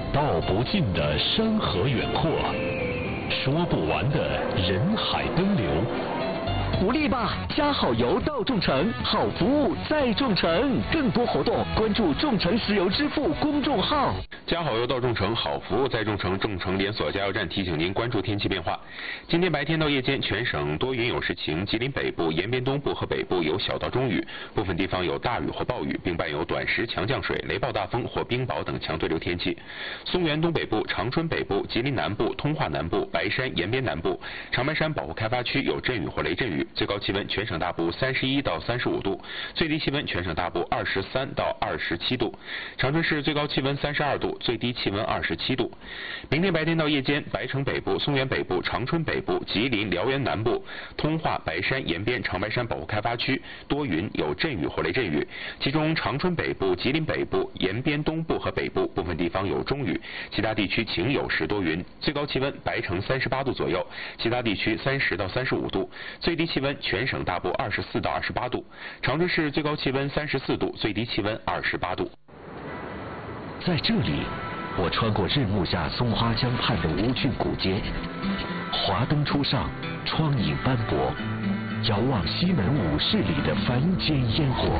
道不尽的山河远阔，说不完的人海奔流。 鼓励吧，加好油到众诚，好服务在众诚。更多活动关注众诚石油支付公众号。 加好油到众诚，好服务在众诚。众诚连锁加油站提醒您关注天气变化。今天白天到夜间，全省多云有时晴，吉林北部、延边东部和北部有小到中雨，部分地方有大雨或暴雨，并伴有短时强降水、雷暴大风或冰雹等强对流天气。松原东北部、长春北部、吉林南部、通化南部、白山、延边南部、长白山保护开发区有阵雨或雷阵雨。最高气温全省大部31到35度，最低气温全省大部23到27度。长春市最高气温32度，最低气温27度。明天白天到夜间，白城北部、松原北部、长春北部、吉林、辽源南部、通化、白山、延边、长白山保护开发区多云有阵雨或雷阵雨，其中长春北部、吉林北部、延边东部和北部部分地方有中雨，其他地区晴有时多云。最高气温白城38度左右，其他地区30到35度，最低气温全省大部24到28度。长春市最高气温34度，最低气温28度。 在这里，我穿过日暮下松花江畔的吴郡古街，华灯初上，窗影斑驳，遥望西门武士里的凡间烟火。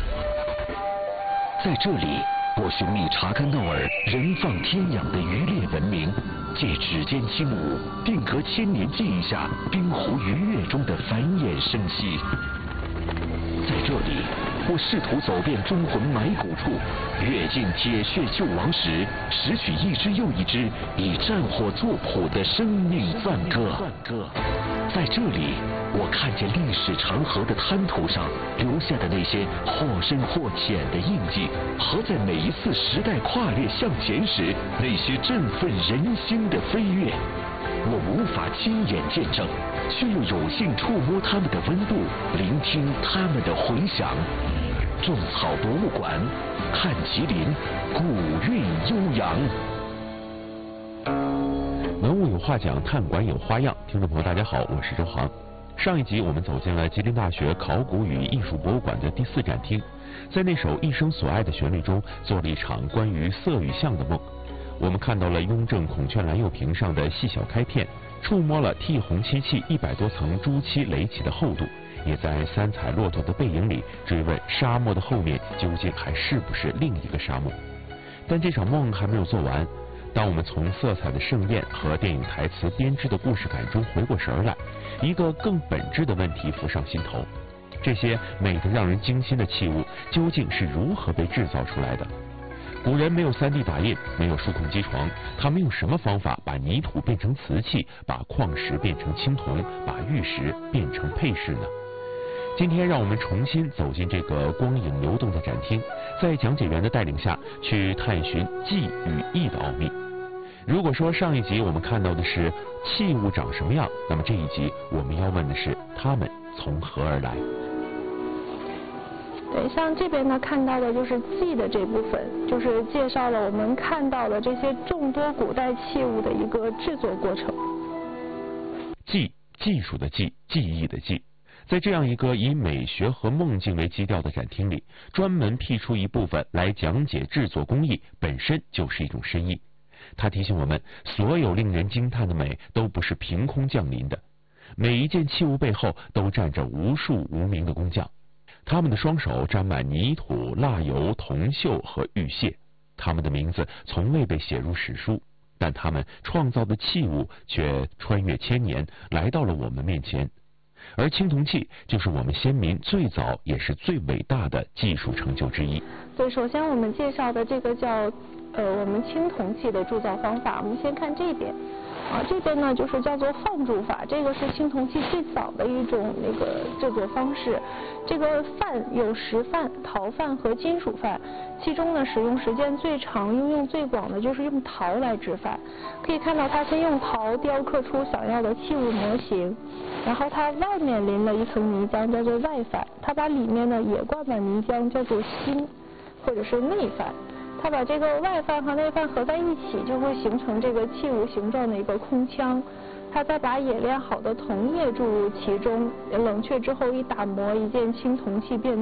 在这里，我寻觅查干诺尔人放天养的渔猎文明，借指尖轻舞，定格千年记忆下冰湖鱼跃中的繁衍生息。在这里，我试图走遍忠魂埋骨处，阅尽铁血救亡史，拾取一支又一支以战火作谱的生命赞歌。在这里，我看见历史长河的滩涂上留下的那些或深或浅的印记，和在每一次时代跨越向前时那些振奋人心的飞跃。我无法亲眼见证，却又有幸触摸它们的温度，聆听它们的回响。种草博物馆，看麒麟，古韵悠扬。 文物有话讲，探馆有花样。听众朋友大家好，我是周航。上一集我们走进了吉林大学考古与艺术博物馆的第4展厅，在那首一生所爱的旋律中，做了一场关于色与象的梦。我们看到了雍正孔雀蓝釉瓶上的细小开片，触摸了剔红漆器100多层朱漆垒起的厚度，也在3彩骆驼的背影里追问沙漠的后面究竟还是不是另一个沙漠。但这场梦还没有做完，当我们从色彩的盛宴和电影台词编织的故事感中回过神来，一个更本质的问题浮上心头：这些美得让人惊心的器物究竟是如何被制造出来的？古人没有3D 打印，没有数控机床，他们用什么方法把泥土变成瓷器，把矿石变成青铜，把玉石变成配饰呢？今天让我们重新走进这个光影流动的展厅，在讲解员的带领下去探寻技与艺的奥秘。如果说上一集我们看到的是器物长什么样，那么这一集我们要问的是它们从何而来。 对，像这边呢看到的就是技的这部分，就是介绍了我们看到的这些众多古代器物的一个制作过程。技术的技，技艺的技。在这样一个以美学和梦境为基调的展厅里，专门辟出一部分来讲解制作工艺，本身就是一种深意。它提醒我们，所有令人惊叹的美都不是凭空降临的，每一件器物背后都站着无数无名的工匠，他们的双手沾满泥土、蜡油、铜锈和玉屑，他们的名字从未被写入史书，但他们创造的器物却穿越千年来到了我们面前。而青铜器就是我们先民最早也是最伟大的技术成就之一。 对，首先我们介绍的这个叫我们青铜器的铸造方法，我们先看这边。这边呢就是叫做范铸法，这个是青铜器最早的一种那个制作方式。这个范有石范、陶范和金属范，其中呢使用时间最长、应用最广的就是用陶来制范。可以看到它先用陶雕刻出想要的器物模型，然后它外面淋了一层泥浆，叫做外范，它把里面呢也灌满泥浆，叫做心或者是内范。它把这个外范和内范合在一起，就会形成这个器物形状的一个空腔。它再把冶炼好的铜液注入其中，冷却之后一打磨，一件青铜器变